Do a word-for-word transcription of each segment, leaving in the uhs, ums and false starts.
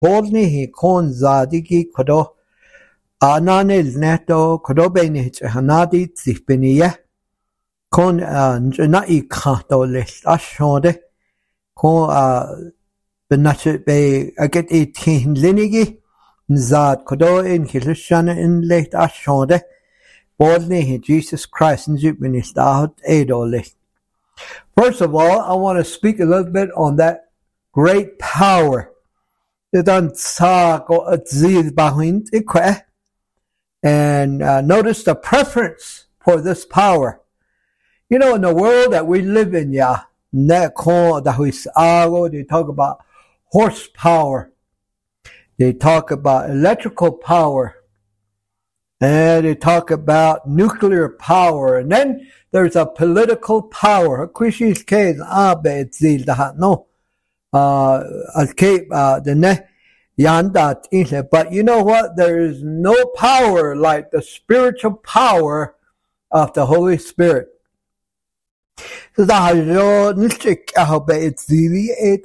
Bolni he kon zadigi kodo ananel neto kodo bene hanadi zipenia kon na ikato list ashode kon benachet be aget eighteen linigi zad kodo in hilshana in list ashode Bolni he Jesus Christ in zipinist out edo list. First of all, I want to speak a little bit on that great power. And uh, notice the preference for this power. You know, in the world that we live in, yeah, they talk about horsepower. They talk about electrical power. And they talk about nuclear power. And then there's a political power. Uh, uh, but you know what? There is no power like the spiritual power of the Holy Spirit. So that it's really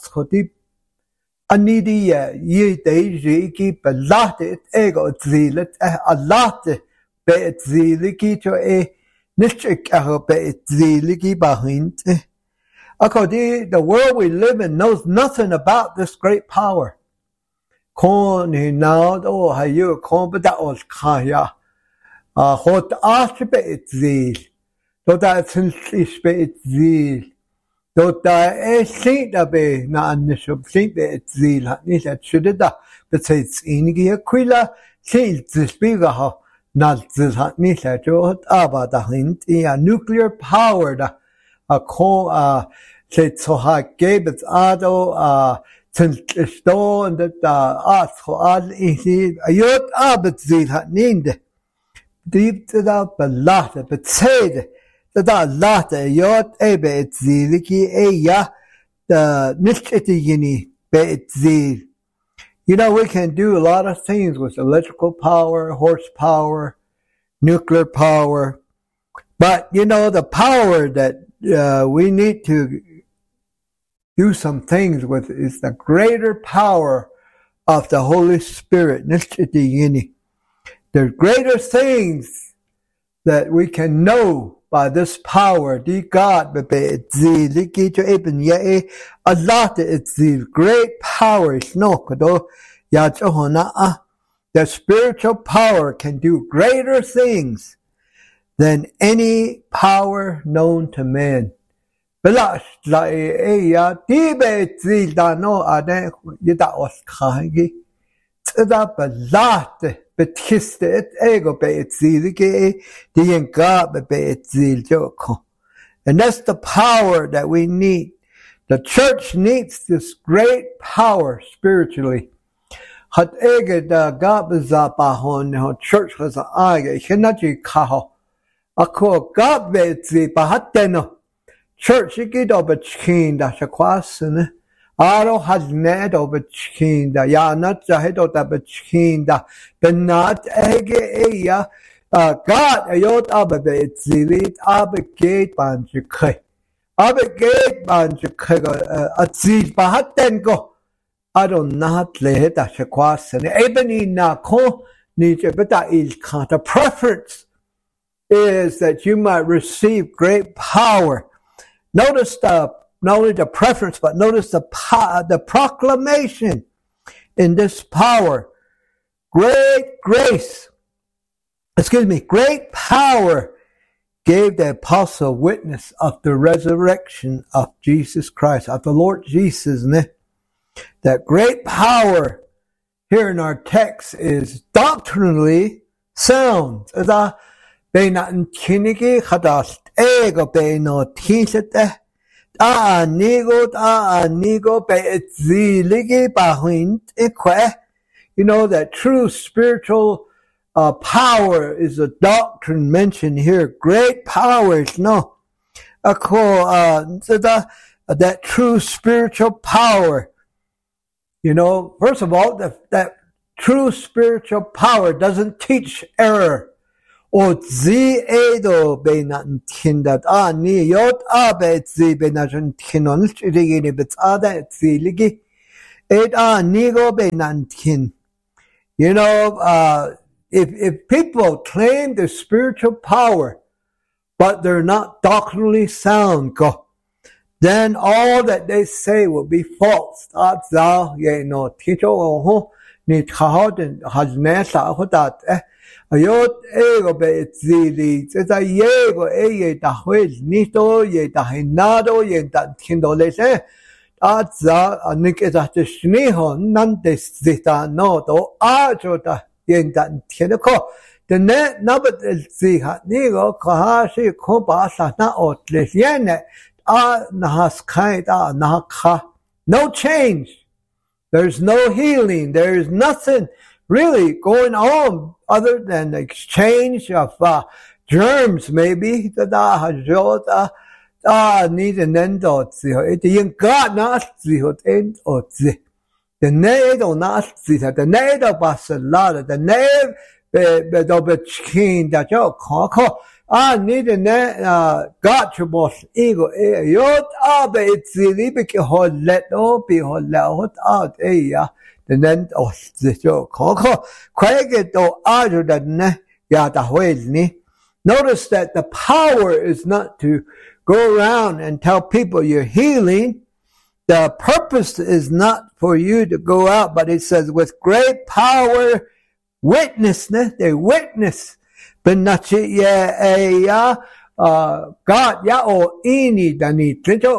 anidi ye deji ki belate ego zilet a lot be ziliki to a nichik be ziliki behind. According the world we live in knows nothing about this great power. Kon he now oh how you kon but that was kaya. Uh hot arch be zil. So that since be zil. So that a saint be na anishub saint be zil. Nis at should da but say it's inigi aquila saint zispiga ha not zil nis at jo abada hint a nuclear power da a ko uh say so ha gave it ado uh since stone that uh ask all easy a yot abet zil hat ninde deep to the belate but said that a lot yot ebe ziliki e ya the nichitini be zil. You know, we can do a lot of things with electrical power, horsepower, nuclear power, but you know the power that uh, we need to do some things with is the greater power of the Holy Spirit. There's greater things that we can know by this power. The God, a lot it's the great power. The spiritual power can do greater things than any power known to man. Belash la e ya tibe zil da no ade yida oskhangi tsada belat betiste et ego be zil ge dien ga be zil joko. And that's the power that we need. The church needs this great power spiritually. Hat ege da gabza bahon ho church was age hinaji kaho ako gabe zi bahateno. Church get over chin da shakwasin. Aro has net over chin da ya not the head of the chin da but not ege eya God ayot abe zilit abe gate banjike. Abe gate banjike a zil bahatengo. I don't not let that shakwasin. Ebony na ko ni jebeta il kant. The preference is that you might receive great power. Notice the, not only the preference, but notice the the proclamation in this power. Great grace, excuse me, great power gave the apostle witness of the resurrection of Jesus Christ, of the Lord Jesus. That great power here in our text is doctrinally sound. Beina kiniki hadas ego beino tisete a nigo a nigo be ziligi bahint eque. You know that true spiritual uh, power is a doctrine mentioned here. Great powers, no. Ako uh that true spiritual power. You know, first of all, that that true spiritual power doesn't teach error. O zi edo be nan tindat a ni yot a be zi be nan tinon chirigini bet ada zi ligi It ah nigo be nankin. You know, uh, if if people claim the spiritual power, but they're not doctrinally sound, go, then all that they say will be false. That's how you know. Teacher, oh, ni kahoden has nesa hodat eh. Ayot ego be zili. Zeta yego eye dahwez nito ye dahinado ye dat kindoles eh. That's how nik is at the shniho nandes zeta no do ajo yen dat kinoko. The net nabat ziha nigo kahashi kobasa na otles yene ah nahas kaid ah nahka. No change. There's no healing. There's nothing really going on other than the exchange of uh, germs, maybe. The da hajota ah need an end or ziho. It yin God not ziho end or zi. The need or not ziha. The need of basalada. The need. Be dobe chikin that yo koko ah need ne uh got your boss ego e yot abe itzili be ke holet o be holet out e ya the then os the yo koko kwege do aju that ne ya da ni. Notice that the power is not to go around and tell people you're healing. The purpose is not for you to go out, but it says with great power witness, ne? They witness. But not yeah, uh, God, ya o ini dani.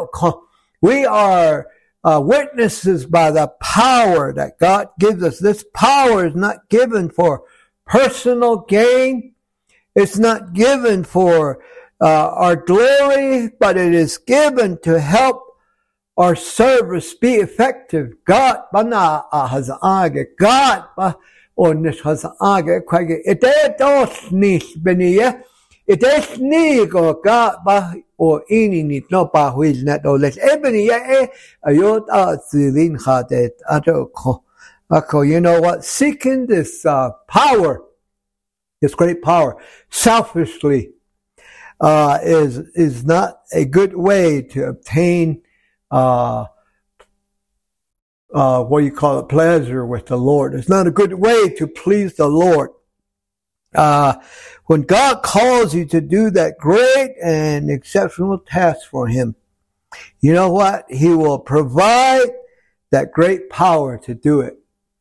We are uh, witnesses by the power that God gives us. This power is not given for personal gain. It's not given for uh, our glory, but it is given to help our service be effective. God, bana ahazage. God, Onnes has age quagge. It is dos nis benia. It is nigo ga ba or any nit no ba which net or less. Ebenia eh a yot a zilin hadet atoko. Ako, you know what? Seeking this uh, power, this great power, selfishly, uh, is is not a good way to obtain uh Uh, what do you call it, pleasure with the Lord. It's not a good way to please the Lord. Uh, when God calls you to do that great and exceptional task for Him, you know what? He will provide that great power to do it.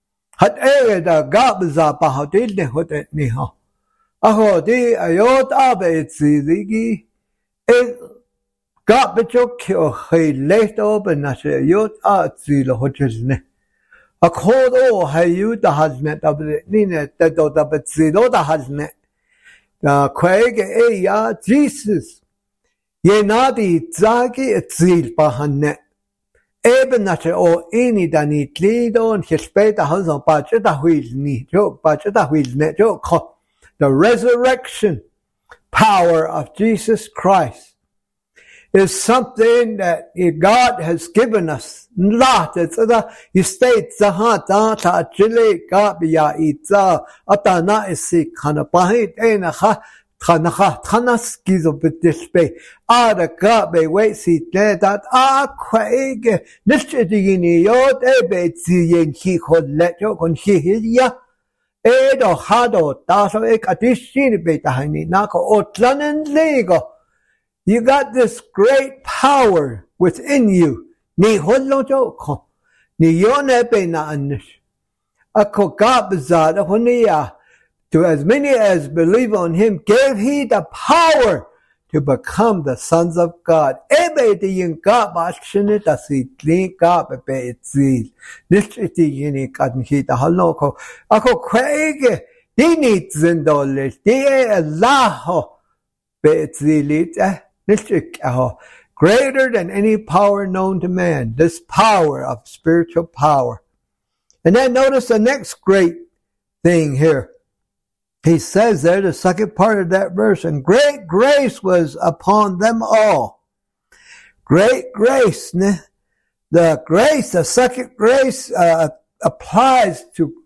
God bet you kill he left open as a yacht at the hotel. A cold oh, hay you the hasnet of the Nina that of the Betsido the hasnet. The Quag a ya Jesus. Ye nadi zagi at zeal bahanet. Eben at o any dani tlido and his spade the house of Bacheta wheels ni joke, Bacheta wheels net joke. The resurrection power of Jesus Christ is something that God has given us. Lot, it's the state zahat ta chile gabia itza atana isi kana bahit enaha tanaha tanas gizo bitispe ada gabe wait see that a quake nishidini yod ebe ziyen he could let you con he ya edo hado daso ek adishin betahini nako otlanen lego. You got this great power within you. Ni hollo joko. Ni yone be na anish. Ako gabzad honiya. To as many as believe on Him, gave He the power to become the sons of God. Ebe di yin gaba shinit asi tlin gaba be itzil. Nishiti yini kadn He the haloko. Ako kwege. Di nit zindolis. Di e Allaho be itzilit. Greater than any power known to man, this power of spiritual power. And then notice the next great thing here. He says there, the second part of that verse, and great grace was upon them all. Great grace. The grace, the second grace uh, applies to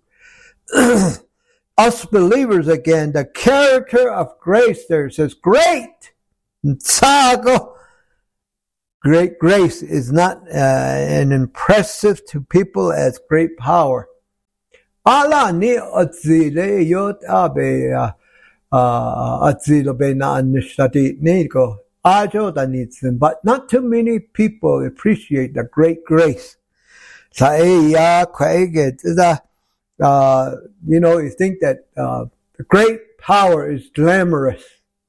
us believers again. The character of grace there says great. Tsago great grace is not uh, an impressive to people as great power. Ala ni atzile yot abe atzilo be na nishtati neko ajo danitsin, but not too many people appreciate the great grace. Sa ya kwaige the uh you know you think that uh the great power is glamorous.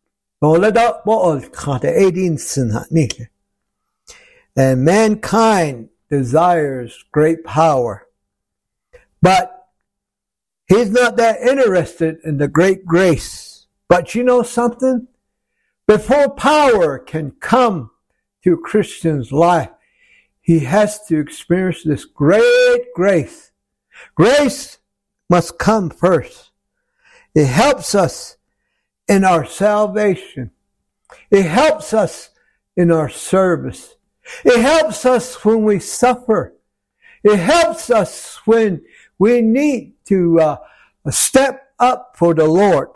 And mankind desires great power. But he's not that interested in the great grace. But you know something? Before power can come to a Christian's life, he has to experience this great grace. Grace must come first. It helps us in our salvation. It helps us in our service. It helps us when we suffer. It helps us when we need to uh, step up for the Lord.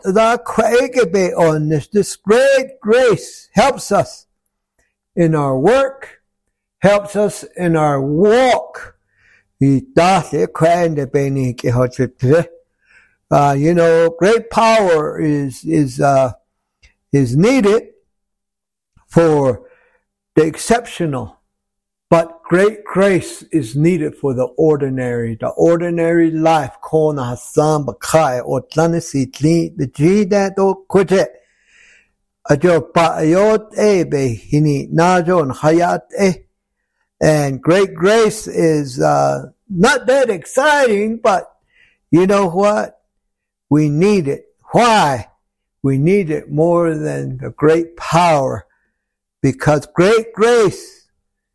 This great grace helps us in our work, helps us in our walk. Uh, you know, great power is is uh, is needed for the exceptional, but great grace is needed for the ordinary. The ordinary life. Kona Hassan Bakai or Tlanisitli the G that do kuje. Ajo Paayot Ebe Hini Najon Hayat E. And great grace is uh, not that exciting, but you know what? We need it. Why? We need it more than the great power, because great grace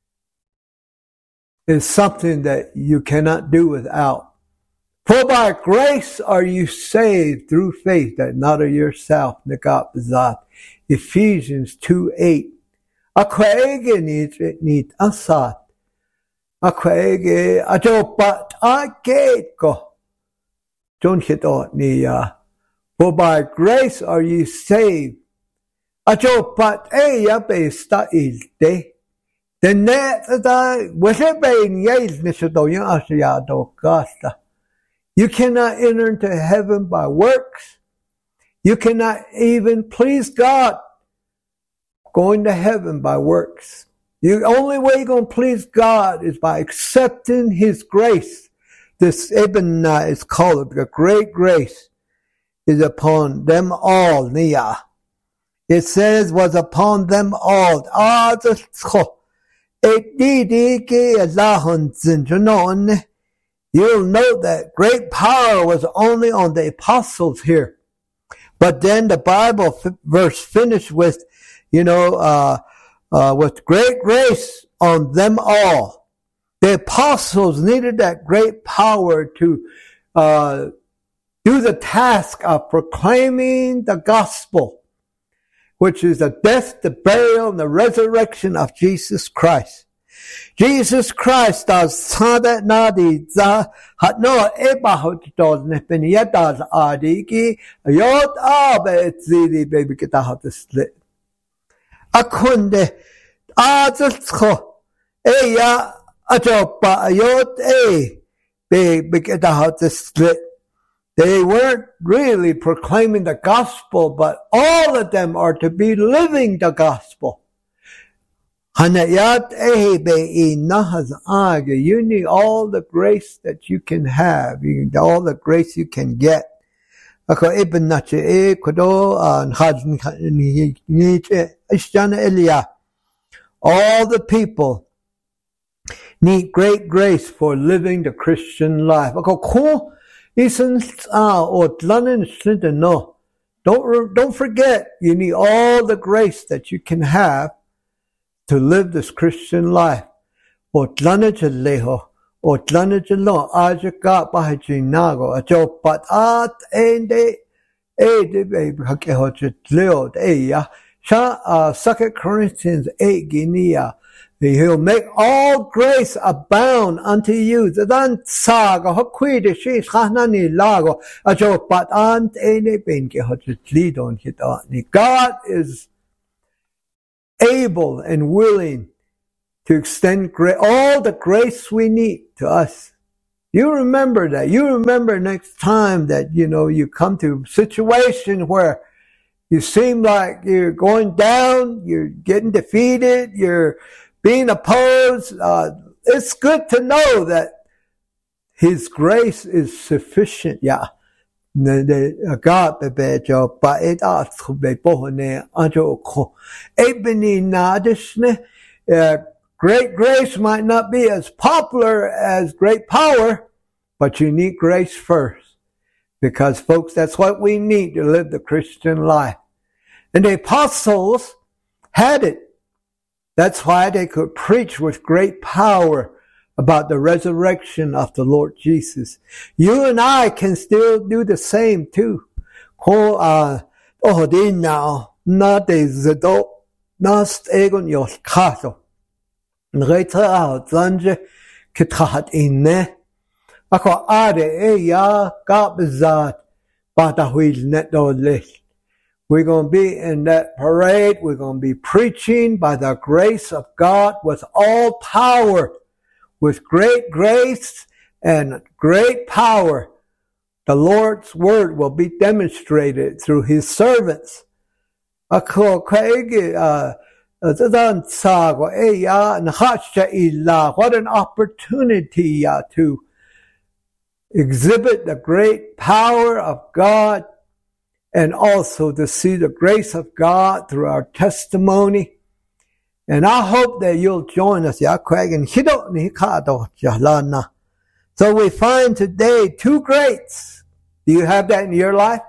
is something that you cannot do without. For by grace are you saved through faith, that not of yourself. Ephesians two eight. Akwaege nit asat. Akwaege ajopat agate ko. Don't hit on the, uh, for by grace are you saved. Ajo pat e ya be sta il de. The net that was a bain yes, Nishadoyan Ashiado Gasta. You cannot enter into heaven by works. You cannot even please God going to heaven by works. The only way you're going to please God is by accepting His grace. This Ibn uh, is called the great grace is upon them all. Nia. It says was upon them all. Ah, the you'll note that great power was only on the apostles here. But then the Bible f- verse finished with, you know, uh, uh, with great grace on them all. The apostles needed that great power to uh, do the task of proclaiming the gospel, which is the death, the burial, and the resurrection of Jesus Christ. Jesus Christ does sada nadi za hatno ebahot does nepenia does adiki yot abe zidi baby kita hat split. Akunde azko eya ajopa yot e baby kita hat split. They weren't really proclaiming the gospel, but all of them are to be living the gospel. You need all the grace that you can have, you need all the grace you can get. All the people need great grace for living the Christian life. No, don't, don't forget, you need all the grace that you can have to live this Christian life. O tlanajaleho, o tlanajalo, ajaka bahajinago, ajo pat at ende, ede baby hakehojitleo, eya, sha, Second Corinthians eight ginia. He'll make all grace abound unto you. Zadan saga, hokwide, she, hanani lago, ajo pat ant ene benke hojitlidon hit. God is able and willing to extend gra- all the grace we need to us. You remember that. You remember next time that, you know, you come to a situation where you seem like you're going down, you're getting defeated, you're being opposed. Uh, it's good to know that His grace is sufficient. Yeah. God be jo ba et a be bohne anjo ko ebony na desne. Great grace might not be as popular as great power, but you need grace first. Because folks, that's what we need to live the Christian life. And the apostles had it. That's why they could preach with great power about the resurrection of the Lord Jesus. You and I can still do the same too. Ko a oh di now na de zdo na stegon yo kaso. Ngeita a zanje kitahat inne. Ako ade e ya ka bezat bata huil net do list. We're going to be in that parade. We're going to be preaching by the grace of God with all power. With great grace and great power, the Lord's word will be demonstrated through His servants. What an opportunity to exhibit the great power of God and also to see the grace of God through our testimony. And I hope that you'll join us. So we find today two greats. Do you have that in your life?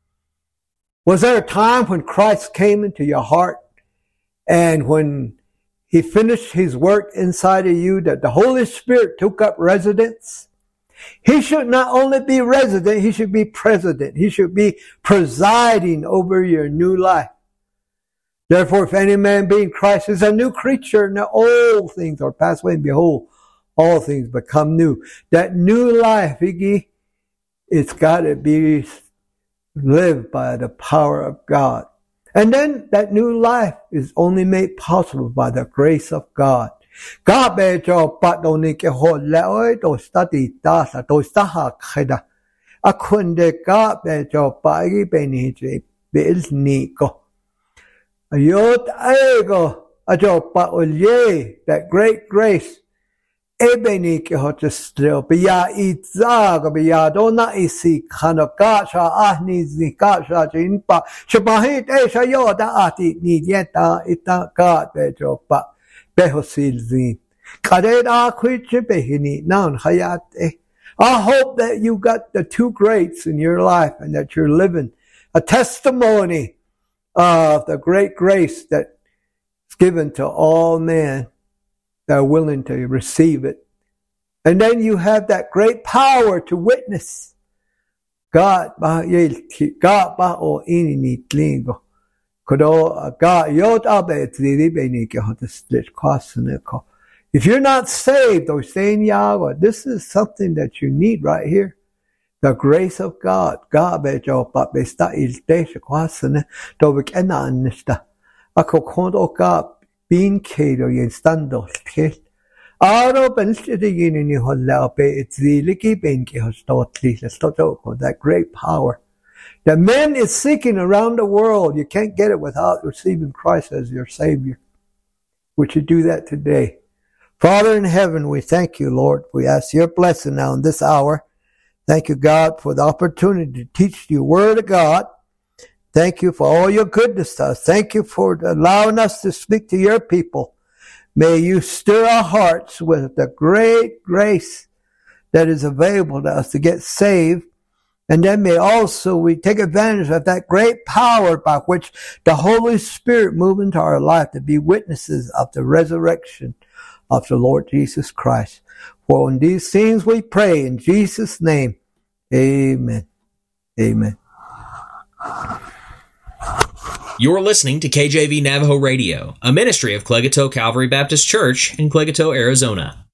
Was there a time when Christ came into your heart and when He finished His work inside of you, that the Holy Spirit took up residence? He should not only be resident, He should be president. He should be presiding over your new life. Therefore, if any man be in Christ is a new creature, and old things are passed away, and behold, all things become new. That new life, Iggy, it's got to be lived by the power of God. And then that new life is only made possible by the grace of God. God be cho patoni ke ho leoi to study dasa to staha khida. Akunde God be cho pagi be ni je be ni ko. Ayot ego ajo pa olye, that great grace. Ebeni ke ho still be ya itza be ya dona isi kano gasha ahni zi gasha jin pa shabahit e shayo da ati ni yeta ita God be cho pa behosil zin kadeda kwiche behini nan hayat. I hope that you got the two greats in your life and that you're living a testimony of the great grace that's given to all men that are willing to receive it. And then you have that great power to witness. God ba God ba o ini ni tlingo. Kodo God yot abe tzidi be ni ke hot split kwasne ko. If you're not saved or saying Yahweh, this is something that you need right here. The grace of God. God be jo pa be sta il te kwasne do be kena nista. Ako kondo God bin kedo yen stando ke. Aro ben stidi yin ni holla be tziliki ben ke hostotli stoto, that great power. The man is seeking around the world. You can't get it without receiving Christ as your Savior. Would you do that today? Father in heaven, we thank you, Lord. We ask your blessing now in this hour. Thank you, God, for the opportunity to teach the Word of God. Thank you for all your goodness to us. Thank you for allowing us to speak to your people. May you stir our hearts with the great grace that is available to us to get saved. And then may also we take advantage of that great power by which the Holy Spirit move into our life to be witnesses of the resurrection of the Lord Jesus Christ. For in these things we pray in Jesus' name. Amen. Amen. You're listening to K J V Navajo Radio, a ministry of Clegato Calvary Baptist Church in Clegato, Arizona.